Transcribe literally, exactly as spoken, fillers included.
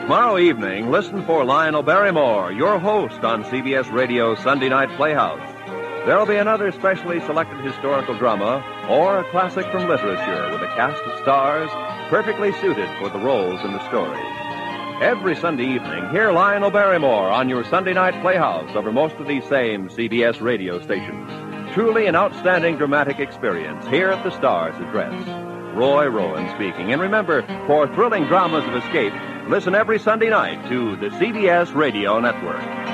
Tomorrow evening, listen for Lionel Barrymore, your host on C B S Radio's Sunday Night Playhouse. There'll be another specially selected historical drama or a classic from literature with a cast of stars perfectly suited for the roles in the story. Every Sunday evening, hear Lionel Barrymore on your Sunday Night Playhouse over most of these same C B S radio stations. Truly an outstanding dramatic experience here at the Star's address. Roy Rowan speaking. And remember, for thrilling dramas of escape, listen every Sunday night to the C B S Radio Network.